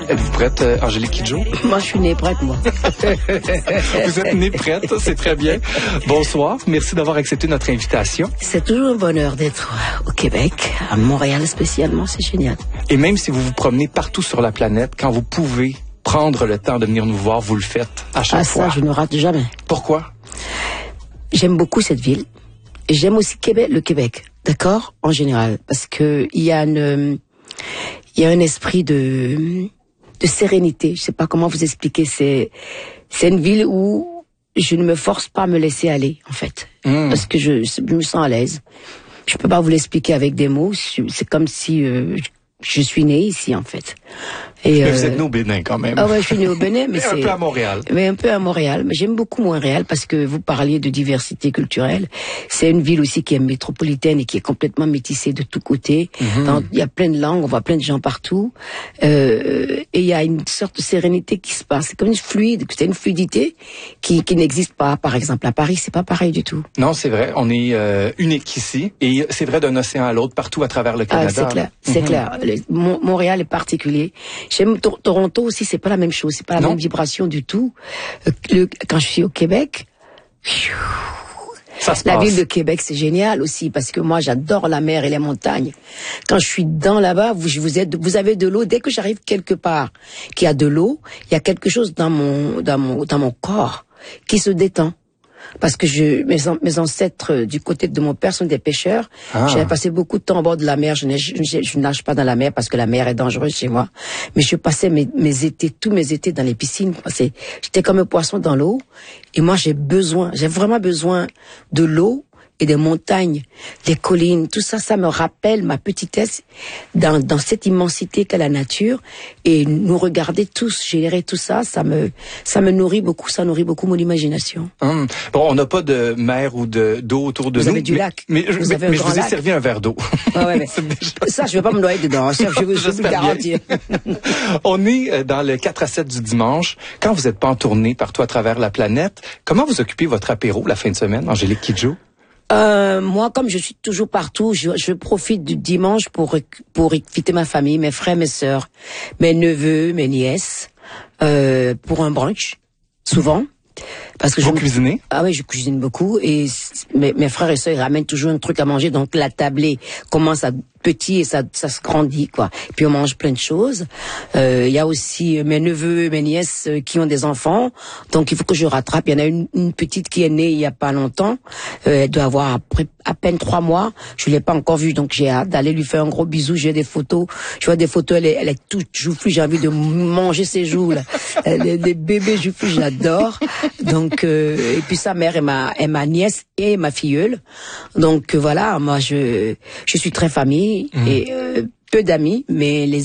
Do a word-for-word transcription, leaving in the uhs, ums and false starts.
Êtes-vous prête, euh, Angélique Kidjo? Moi, je suis née prête, moi. Vous êtes née prête, c'est très bien. Bonsoir, merci d'avoir accepté notre invitation. C'est toujours un bonheur d'être au Québec, à Montréal spécialement, c'est génial. Et même si vous vous promenez partout sur la planète, quand vous pouvez prendre le temps de venir nous voir, vous le faites à chaque ah, fois. Ah ça, je ne rate jamais. Pourquoi? J'aime beaucoup cette ville. J'aime aussi Québec, le Québec, d'accord, en général, parce que il y a une, il y a un esprit de, de sérénité. Je sais pas comment vous expliquer. C'est, c'est une ville où je ne me force pas à me laisser aller, en fait, mmh. parce que je, je me sens à l'aise. Je peux pas vous l'expliquer avec des mots. C'est comme si euh, je suis née ici, en fait. Et mais vous euh... êtes né au Bénin, quand même. Ah ouais, je suis né au Bénin, mais c'est un peu à Montréal. Mais un peu à Montréal. Mais j'aime beaucoup Montréal parce que vous parliez de diversité culturelle. C'est une ville aussi qui est métropolitaine et qui est complètement métissée de tous côtés. Mm-hmm. Dans, il y a plein de langues, on voit plein de gens partout. Euh, et il y a une sorte de sérénité qui se passe. C'est comme une fluide, c'est une fluidité qui, qui n'existe pas. Par exemple, à Paris, c'est pas pareil du tout. Non, c'est vrai. On est euh, unique ici. Et c'est vrai d'un océan à l'autre, partout à travers le Canada. Ah, c'est clair. Mm-hmm. C'est clair. Le, Montréal est particulier. J'aime Toronto aussi, c'est pas la même chose, c'est pas la non. même vibration du tout. Le, quand je suis au Québec, ça se la passe. ville de Québec, c'est génial aussi parce que moi, j'adore la mer et les montagnes. Quand je suis dans là-bas, vous, vous êtes, vous avez de l'eau. Dès que j'arrive quelque part, qu'il y a de l'eau, il y a quelque chose dans mon, dans mon, dans mon corps qui se détend. Parce que je, mes, mes ancêtres du côté de mon père sont des pêcheurs. Ah. J'avais passé beaucoup de temps au bord de la mer. Je, je, je, je ne nage pas dans la mer parce que la mer est dangereuse chez moi. Mais je passais mes, mes étés, tous mes étés dans les piscines. J'étais comme un poisson dans l'eau. Et moi, j'ai besoin, j'ai vraiment besoin de l'eau et des montagnes, des collines. Tout ça, ça me rappelle ma petitesse dans, dans cette immensité qu'est la nature. Et nous regarder tous, générer tout ça, ça me, ça me nourrit beaucoup, ça nourrit beaucoup mon imagination. Hum. Bon, on n'a pas de mer ou de, d'eau autour de vous nous. Vous avez du mais, lac. Mais, vous mais, avez mais je vous ai lac. servi un verre d'eau. Ah ouais, mais ça, je vais pas me noyer dedans. Ça, je veux vous le garantir. On est dans le quatre à sept du dimanche. Quand vous n'êtes pas en tournée partout à travers la planète, comment vous occupez votre apéro la fin de semaine, Angélique Kidjo? Euh, moi, comme je suis toujours partout, je, je profite du dimanche pour pour inviter ma famille, mes frères, mes sœurs, mes neveux, mes nièces, euh, pour un brunch, souvent. Parce que vous je cuisinez? Ah oui, je cuisine beaucoup et mes, mes frères et sœurs ils ramènent toujours un truc à manger, donc la tablée commence à petit et ça ça se grandit quoi. Et puis on mange plein de choses. Il euh, y a aussi mes neveux, mes nièces qui ont des enfants, donc il faut que je rattrape. Il y en a une, une petite qui est née il y a pas longtemps. Euh, elle doit avoir après à peine trois mois. Je l'ai pas encore vue, donc j'ai hâte d'aller lui faire un gros bisou. J'ai des photos. Je vois des photos. Elle est, elle est toute joufflue. J'ai envie de manger ses joues là. Elle est des bébés joufflus, j'adore. Donc euh, et puis sa mère est ma est ma nièce et ma filleule. Donc euh, voilà, moi je je suis très famille. Mmh. Et euh, peu d'amis, mais les